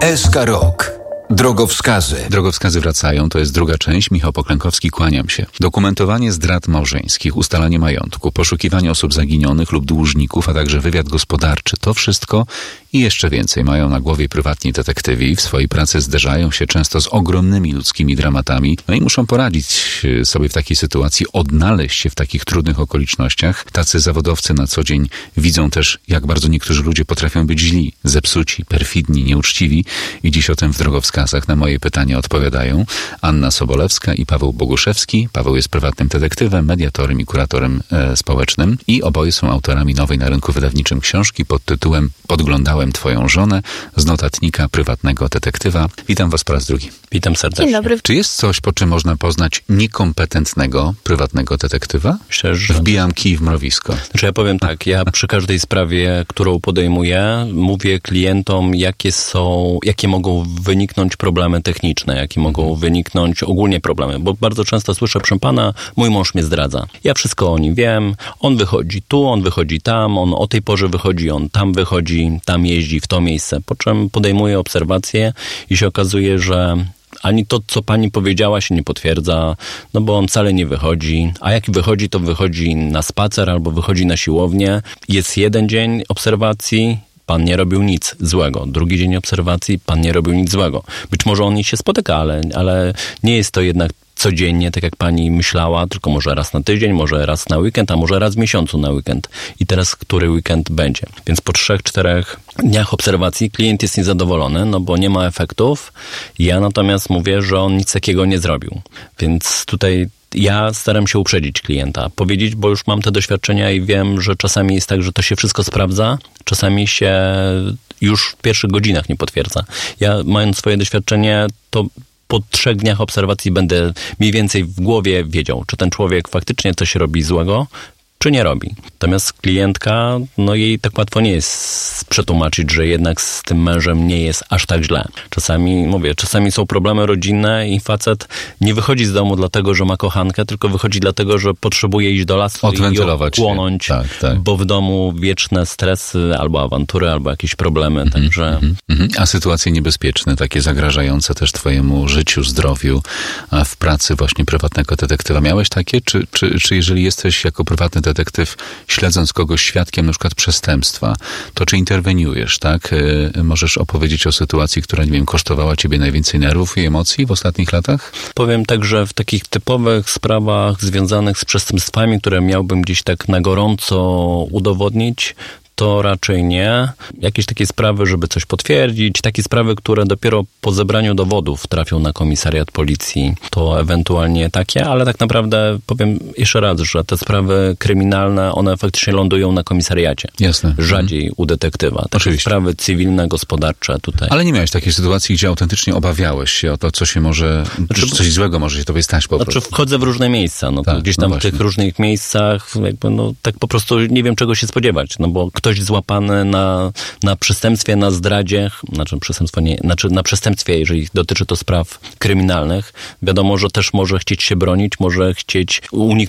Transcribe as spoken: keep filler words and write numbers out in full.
S K Rok. Drogowskazy. Drogowskazy wracają, to jest druga część. Michał Poklękowski, kłaniam się. Dokumentowanie zdrad małżeńskich, ustalanie majątku, poszukiwanie osób zaginionych lub dłużników, a także wywiad gospodarczy. To wszystko i jeszcze więcej mają na głowie prywatni detektywi. W swojej pracy zderzają się często z ogromnymi ludzkimi dramatami. No i muszą poradzić sobie w takiej sytuacji, odnaleźć się w takich trudnych okolicznościach. Tacy zawodowcy na co dzień widzą też, jak bardzo niektórzy ludzie potrafią być źli, zepsuci, perfidni, nieuczciwi. I dziś o tym w Drogowskazach na moje pytania odpowiadają Anna Sobolewska i Paweł Boguszewski. Paweł jest prywatnym detektywem, mediatorem i kuratorem e, społecznym i oboje są autorami nowej na rynku wydawniczym książki pod tytułem Podglądałem twoją żonę z notatnika prywatnego detektywa. Witam was po raz drugi. Witam serdecznie. Dzień dobry. Czy jest coś, po czym można poznać niekompetentnego prywatnego detektywa? Myślę, że... Wbijam kij w mrowisko. Znaczy ja powiem tak, ja przy każdej sprawie, którą podejmuję, mówię klientom, jakie są, jakie mogą wyniknąć problemy techniczne, jakie mogą wyniknąć ogólnie problemy, bo bardzo często słyszę, proszę pana, mój mąż mnie zdradza. Ja wszystko o nim wiem, on wychodzi tu, on wychodzi tam, on o tej porze wychodzi, on tam wychodzi, tam jeździ, w to miejsce, po czym podejmuję obserwacje i się okazuje, że ani to, co pani powiedziała, się nie potwierdza, no bo on wcale nie wychodzi, a jak wychodzi, to wychodzi na spacer albo wychodzi na siłownię. Jest jeden dzień obserwacji, pan nie robił nic złego. Drugi dzień obserwacji, pan nie robił nic złego. Być może on i się spotyka, ale, ale nie jest to jednak codziennie, tak jak pani myślała, tylko może raz na tydzień, może raz na weekend, a może raz w miesiącu na weekend. I teraz który weekend będzie. Więc po trzech, czterech dniach obserwacji klient jest niezadowolony, no bo nie ma efektów. Ja natomiast mówię, że on nic takiego nie zrobił. Więc tutaj ja staram się uprzedzić klienta, powiedzieć, bo już mam te doświadczenia i wiem, że czasami jest tak, że to się wszystko sprawdza, czasami się już w pierwszych godzinach nie potwierdza. Ja, mając swoje doświadczenie, to po trzech dniach obserwacji będę mniej więcej w głowie wiedział, czy ten człowiek faktycznie coś robi złego, czy nie robi. Natomiast klientka, no jej tak łatwo nie jest przetłumaczyć, że jednak z tym mężem nie jest aż tak źle. Czasami, mówię, czasami są problemy rodzinne i facet nie wychodzi z domu dlatego, że ma kochankę, tylko wychodzi dlatego, że potrzebuje iść do lasu odwentylować i ochłonąć, tak, tak. bo w domu wieczne stresy, albo awantury, albo jakieś problemy, mm-hmm, także... Mm-hmm. A sytuacje niebezpieczne, takie zagrażające też twojemu życiu, zdrowiu, a w pracy właśnie prywatnego detektywa. Miałeś takie? Czy, czy, czy jeżeli jesteś jako prywatny detektyw, śledząc kogoś świadkiem na przykład przestępstwa, to czy interweniujesz, tak? Możesz opowiedzieć o sytuacji, która, nie wiem, kosztowała ciebie najwięcej nerwów i emocji w ostatnich latach? Powiem tak, że w takich typowych sprawach związanych z przestępstwami, które miałbym gdzieś tak na gorąco udowodnić, to raczej nie. Jakieś takie sprawy, żeby coś potwierdzić, takie sprawy, które dopiero po zebraniu dowodów trafią na komisariat policji, to ewentualnie takie, ale tak naprawdę powiem jeszcze raz, że te sprawy kryminalne, one faktycznie lądują na komisariacie. Jasne. Rzadziej hmm. u detektywa. Takie Oczywiście. Sprawy cywilne, gospodarcze tutaj. Ale nie miałeś takiej sytuacji, gdzie autentycznie obawiałeś się o to, co się może, znaczy, coś złego może się tobie stać po znaczy, prostu. Wchodzę w różne miejsca, no tak, gdzieś tam no w tych różnych miejscach, jakby no tak po prostu nie wiem, czego się spodziewać, no bo ktoś złapany na, na przestępstwie, na zdradzie, znaczy przestępstwo nie, znaczy na przestępstwie, jeżeli dotyczy to spraw kryminalnych, wiadomo, że też może chcieć się bronić, może chcieć uniknąć